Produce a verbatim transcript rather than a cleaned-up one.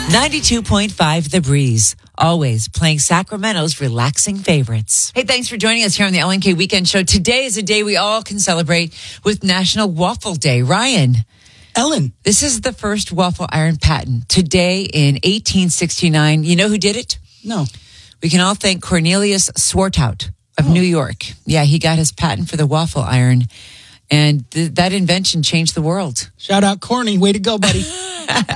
ninety-two point five The Breeze. Always playing Sacramento's relaxing favorites. Hey, thanks for joining us here on the L N K Weekend Show. Today is a day we all can celebrate with National Waffle Day. Ryan. Ellen. This is the first waffle iron patent. Today in eighteen sixty-nine. You know who did it? No. We can all thank Cornelius Swartout of Oh. New York. Yeah, he got his patent for the waffle iron. And th- that invention changed the world. Shout out Corny. Way to go, buddy.